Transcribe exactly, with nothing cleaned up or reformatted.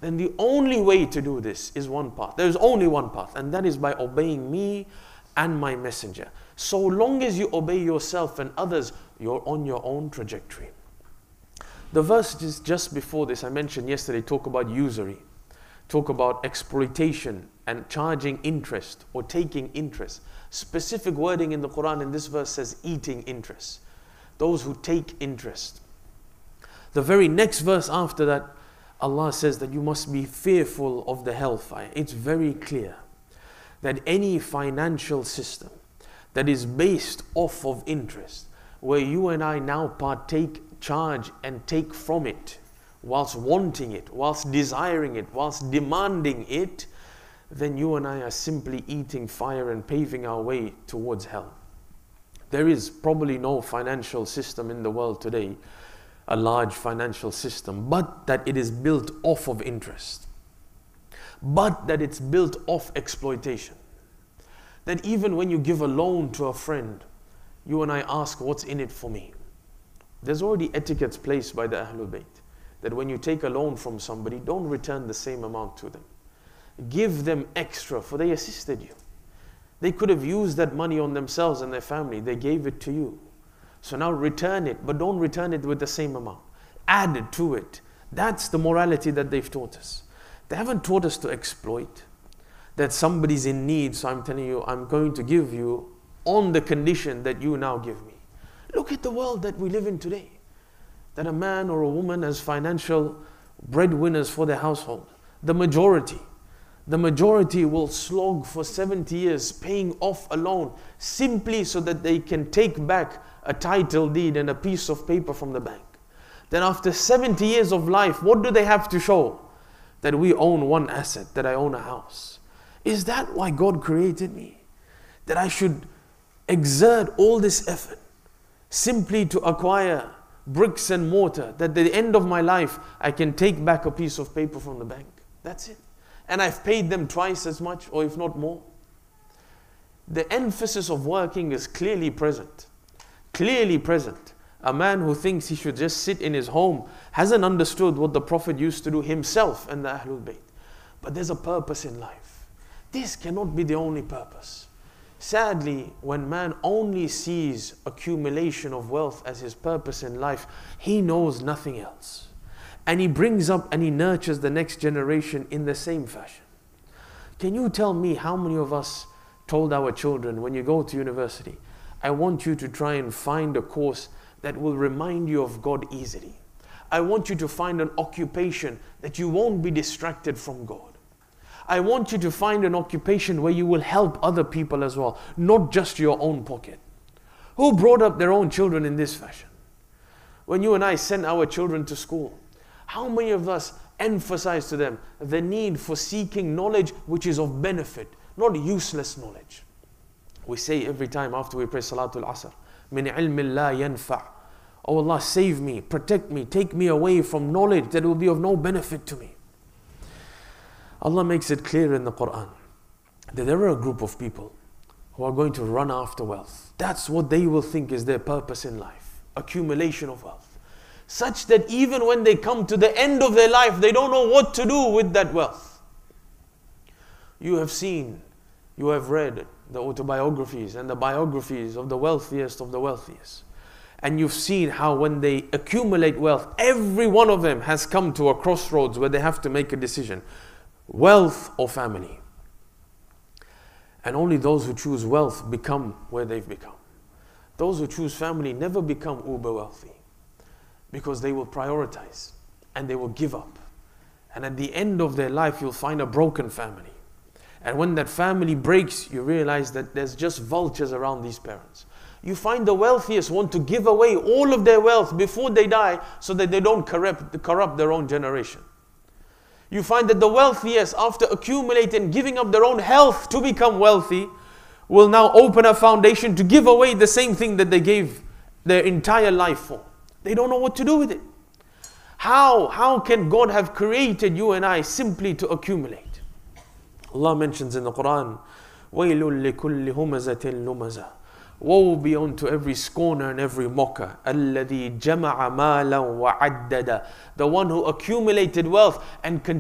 then the only way to do this is one path. There is only one path, and that is by obeying me and my messenger. So long as you obey yourself and others, you're on your own trajectory. The verse just, just before this, I mentioned yesterday, talk about usury, talk about exploitation and charging interest or taking interest. Specific wording in the Quran in this verse says eating interest. Those who take interest. The very next verse after that, Allah says that you must be fearful of the hellfire. It's very clear that any financial system that is based off of interest, where you and I now partake, charge and take from it, whilst wanting it, whilst desiring it, whilst demanding it, then you and I are simply eating fire and paving our way towards hell. There is probably no financial system in the world today, a large financial system, but that it is built off of interest, but that it's built off exploitation. That even when you give a loan to a friend, you and I ask, what's in it for me? There's already etiquettes placed by the Ahlul Bayt, that when you take a loan from somebody, don't return the same amount to them. Give them extra, for they assisted you. They could have used that money on themselves and their family. They gave it to you. So now return it, but don't return it with the same amount. Add it to it. That's the morality that they've taught us. They haven't taught us to exploit. That somebody's in need, so I'm telling you, I'm going to give you on the condition that you now give me. Look at the world that we live in today. That a man or a woman has financial breadwinners for their household. The majority. The majority will slog for seventy years paying off a loan simply so that they can take back a title deed and a piece of paper from the bank. Then after seventy years of life, what do they have to show? That we own one asset, that I own a house. Is that why God created me? That I should exert all this effort simply to acquire bricks and mortar, that at the end of my life I can take back a piece of paper from the bank. That's it. And I've paid them twice as much, or if not more. The emphasis of working is clearly present. Clearly present. A man who thinks he should just sit in his home hasn't understood what the Prophet used to do himself and the Ahlul Bayt. But there's a purpose in life. This cannot be the only purpose. Sadly, when man only sees accumulation of wealth as his purpose in life, he knows nothing else. And he brings up and he nurtures the next generation in the same fashion. Can you tell me how many of us told our children, when you go to university, I want you to try and find a course that will remind you of God easily. I want you to find an occupation that you won't be distracted from God. I want you to find an occupation where you will help other people as well, not just your own pocket. Who brought up their own children in this fashion? When you and I send our children to school, how many of us emphasize to them the need for seeking knowledge which is of benefit, not useless knowledge? We say every time after we pray Salatul Asr, min ilmin la yanfa'. Oh Allah, save me, protect me, take me away from knowledge that will be of no benefit to me. Allah makes it clear in the Quran that there are a group of people who are going to run after wealth. That's what they will think is their purpose in life, accumulation of wealth. Such that even when they come to the end of their life, they don't know what to do with that wealth. You have seen, you have read the autobiographies and the biographies of the wealthiest of the wealthiest. And you've seen how when they accumulate wealth, every one of them has come to a crossroads where they have to make a decision. Wealth or family. And only those who choose wealth become where they've become. Those who choose family never become uber wealthy, because they will prioritize and they will give up. And at the end of their life, you'll find a broken family. And when that family breaks, you realize that there's just vultures around these parents. You find the wealthiest want to give away all of their wealth before they die so that they don't corrupt, corrupt their own generation. You find that the wealthiest, after accumulating, giving up their own health to become wealthy, will now open a foundation to give away the same thing that they gave their entire life for. They don't know what to do with it. How? How can God have created you and I simply to accumulate? Allah mentions in the Quran, وَيْلٌ لِكُلِّ هُمَزَةٍ لُمَزَةٍ. Woe be unto every scorner and every mocker. الَّذِي جَمَعَ مَالًا وَعَدَّدَ. The one who accumulated wealth and